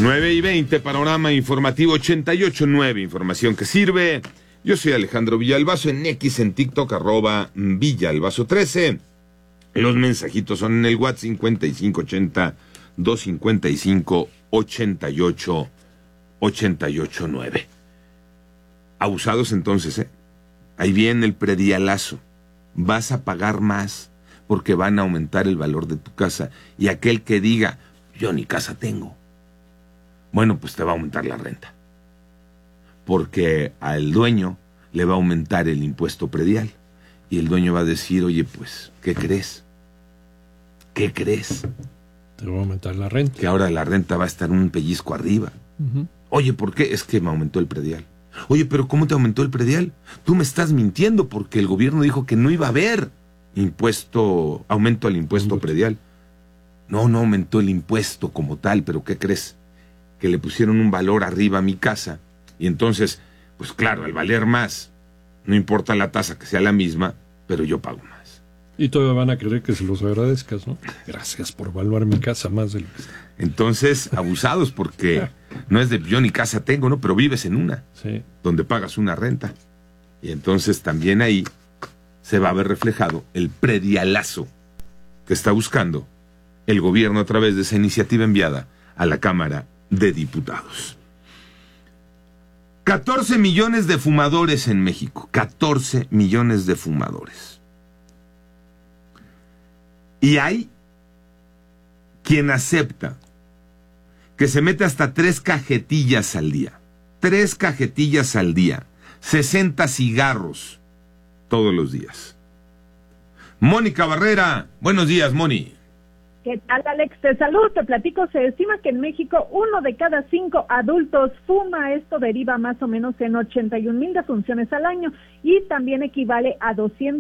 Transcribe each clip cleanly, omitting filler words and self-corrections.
9:20, panorama informativo 88.9, información que sirve. Yo soy Alejandro Villalbazo, en X, en TikTok, @Villalbazo13. Los mensajitos son en el WhatsApp 5580-255-8889. Abusados entonces, Ahí viene el predialazo. Vas a pagar más porque van a aumentar el valor de tu casa. Y aquel que diga, yo ni casa tengo, bueno, pues te va a aumentar la renta. Porque al dueño le va a aumentar el impuesto predial. Y el dueño va a decir, oye, pues, ¿qué crees? ¿Qué crees? Te va a aumentar la renta. Que ahora la renta va a estar un pellizco arriba. Uh-huh. Oye, ¿por qué? Es que me aumentó el predial. Oye, pero ¿cómo te aumentó el predial? Tú me estás mintiendo porque el gobierno dijo que no iba a haber aumento al impuesto predial. No aumentó el impuesto como tal, pero ¿qué crees? Que le pusieron un valor arriba a mi casa. Y entonces, pues claro, al valer más, no importa la tasa que sea la misma, pero yo pago más. Y todavía van a querer que se los agradezcas, ¿no? Gracias por evaluar mi casa más de lo que... Entonces, abusados, porque no es de yo ni casa tengo, ¿no? Pero vives en una, sí, donde pagas una renta. Y entonces también ahí se va a ver reflejado el predialazo que está buscando el gobierno a través de esa iniciativa enviada a la Cámara de Diputados. 14 millones de fumadores en México. 14 millones de fumadores. Y hay quien acepta que se mete hasta 3 cajetillas al día. 3 cajetillas al día. 60 cigarros todos los días. Mónica Barrera. Buenos días, Moni. ¿Qué tal, Alex? Te saludo, te platico. Se estima que en México 1 de cada 5 adultos fuma. Esto deriva más o menos en 81,000 defunciones al año y también equivale a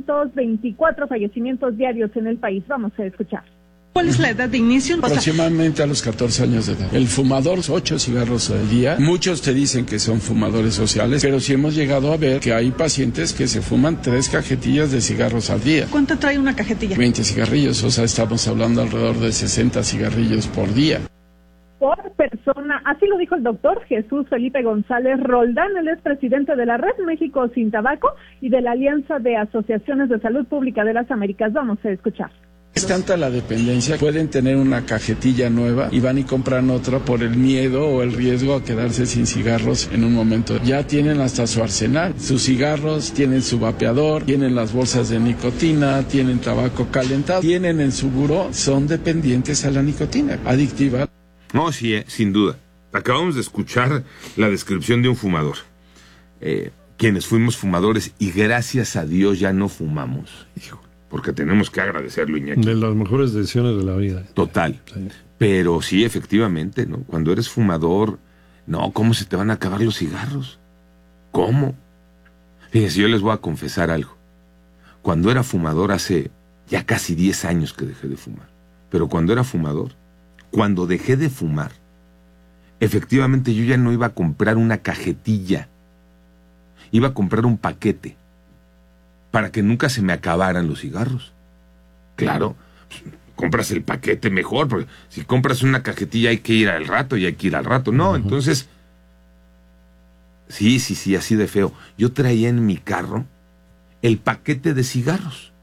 224 fallecimientos diarios en el país. Vamos a escuchar. ¿Cuál es la edad de inicio? Aproximadamente a los 14 años de edad. El fumador, 8 cigarros al día. Muchos te dicen que son fumadores sociales, pero sí hemos llegado a ver que hay pacientes que se fuman 3 cajetillas de cigarros al día. ¿Cuánto trae una cajetilla? 20 cigarrillos, o sea, estamos hablando alrededor de 60 cigarrillos por día. Por persona, así lo dijo el doctor Jesús Felipe González Roldán. Él es presidente de la Red México Sin Tabaco y de la Alianza de Asociaciones de Salud Pública de las Américas. Vamos a escuchar. Es tanta la dependencia, pueden tener una cajetilla nueva y van y compran otra por el miedo o el riesgo a quedarse sin cigarros en un momento. Ya tienen hasta su arsenal, sus cigarros, tienen su vapeador, tienen las bolsas de nicotina, tienen tabaco calentado, tienen en su buró, son dependientes a la nicotina, adictiva. No, sí, sin duda. Acabamos de escuchar la descripción de un fumador. Quienes fuimos fumadores y gracias a Dios ya no fumamos. Hijo. Porque tenemos que agradecerlo, Iñaki. De las mejores decisiones de la vida. Total. Sí. Pero sí, efectivamente, ¿no? Cuando eres fumador, no, ¿cómo se te van a acabar los cigarros? ¿Cómo? Fíjense, yo les voy a confesar algo. Cuando era fumador, hace ya casi 10 años que dejé de fumar. Pero cuando era fumador, cuando dejé de fumar, efectivamente yo ya no iba a comprar una cajetilla. Iba a comprar un paquete. Para que nunca se me acabaran los cigarros. Claro, compras el paquete mejor, porque si compras una cajetilla hay que ir al rato y hay que ir al rato. No, entonces, sí, así de feo. Yo traía en mi carro el paquete de cigarros.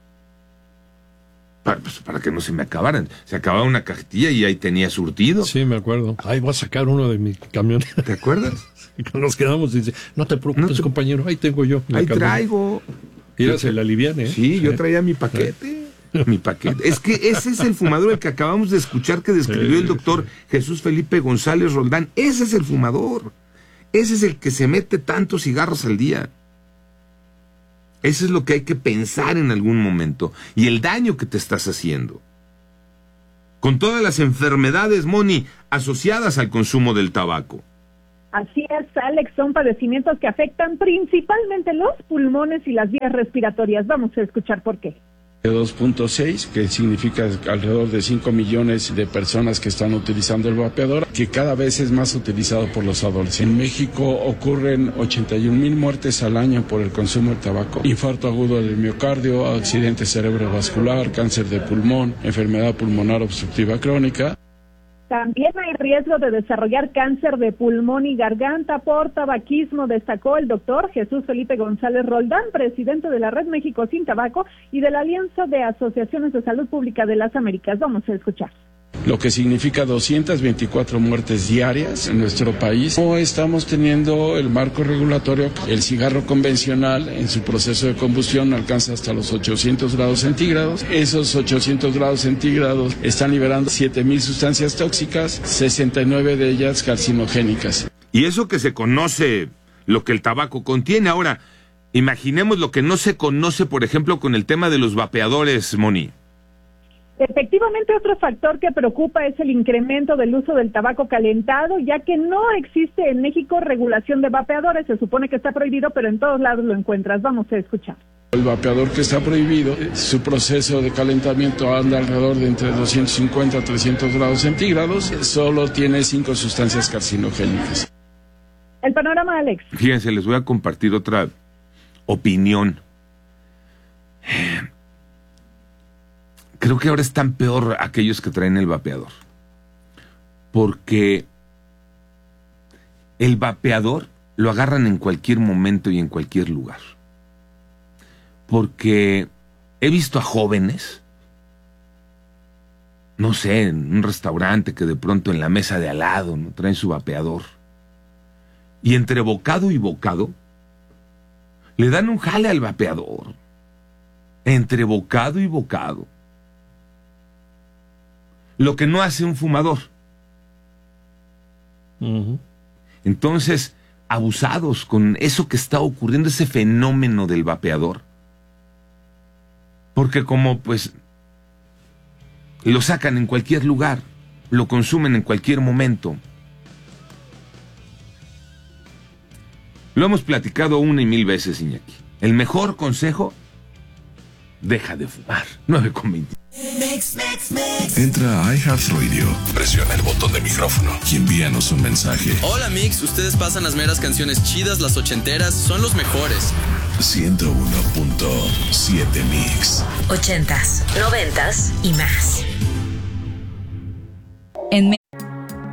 Para que no se me acabaran. Se acababa una cajetilla y ahí tenía surtido. Sí, me acuerdo. Ahí voy a sacar uno de mi camioneta. ¿Te acuerdas? Y nos quedamos y dice, no te preocupes, compañero, ahí tengo yo. Ahí traigo. Y se la aliviane, ¿eh? Sí, yo traía mi paquete. Mi paquete. Es que ese es el fumador el que acabamos de escuchar que describió el doctor Jesús Felipe González Roldán. Ese es el fumador. Ese es el que se mete tantos cigarros al día. Eso es lo que hay que pensar en algún momento. Y el daño que te estás haciendo. Con todas las enfermedades, Moni, asociadas al consumo del tabaco. Así es, Alex, son padecimientos que afectan principalmente los pulmones y las vías respiratorias. Vamos a escuchar por qué. 2.6, que significa alrededor de 5 millones de personas que están utilizando el vapeador, que cada vez es más utilizado por los adolescentes. En México ocurren 81,000 muertes al año por el consumo del tabaco, infarto agudo del miocardio, accidente cerebrovascular, cáncer de pulmón, enfermedad pulmonar obstructiva crónica. También hay riesgo de desarrollar cáncer de pulmón y garganta por tabaquismo, destacó el doctor Jesús Felipe González Roldán, presidente de la Red México Sin Tabaco y de la Alianza de Asociaciones de Salud Pública de las Américas. Vamos a escuchar. Lo que significa 224 muertes diarias en nuestro país. No estamos teniendo el marco regulatorio. El cigarro convencional en su proceso de combustión alcanza hasta los 800 grados centígrados. Esos 800 grados centígrados están liberando 7,000 sustancias tóxicas, 69 de ellas carcinogénicas. Y eso que se conoce lo que el tabaco contiene. Ahora, imaginemos lo que no se conoce, por ejemplo, con el tema de los vapeadores, Moni. Efectivamente, otro factor que preocupa es el incremento del uso del tabaco calentado, ya que no existe en México regulación de vapeadores. Se supone que está prohibido, pero en todos lados lo encuentras. Vamos a escuchar. El vapeador que está prohibido, su proceso de calentamiento anda alrededor de entre 250 a 300 grados centígrados. Solo tiene 5 sustancias carcinogénicas. El panorama, Alex. Fíjense, les voy a compartir otra opinión. Creo que ahora están peor aquellos que traen el vapeador. Porque el vapeador lo agarran en cualquier momento y en cualquier lugar. Porque he visto a jóvenes, no sé, en un restaurante que de pronto en la mesa de al lado, ¿no?, traen su vapeador. Y entre bocado y bocado le dan un jale al vapeador. Entre bocado y bocado. Lo que no hace un fumador. Entonces, abusados con eso que está ocurriendo, ese fenómeno del vapeador. Porque como, pues, lo sacan en cualquier lugar, lo consumen en cualquier momento. Lo hemos platicado 1 y 1000 veces, Iñaki. El mejor consejo, deja de fumar. 9:20. Entra a iHeartRadio, presiona el botón de micrófono y envíanos un mensaje. Hola Mix, ustedes pasan las meras canciones chidas, las ochenteras, son los mejores. 101.7 Mix. 80s, 90s y más.